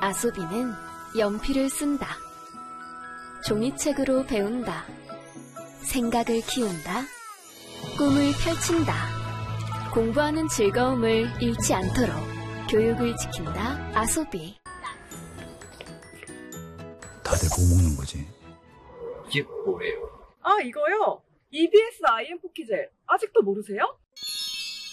아소비는 연필을 쓴다. 종이책으로 배운다. 생각을 키운다. 꿈을 펼친다. 공부하는 즐거움을 잃지 않도록 교육을 지킨다. 아소비. 다들 뭐 먹는 거지? 이게 뭐예요? 아, 이거요? EBS IM 포키젤. 아직도 모르세요?